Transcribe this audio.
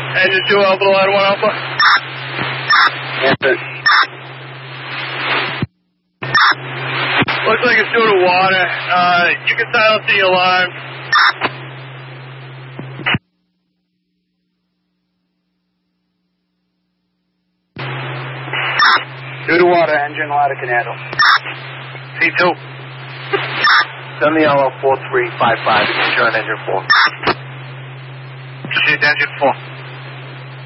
Engine 2 Alpha, line 1 Alpha. Answer. Looks like it's due to water. You can silence the alarm. Due to water, engine ladder can handle. C2. Send the yellow 4355, secure on engine 4. Proceed to engine 4.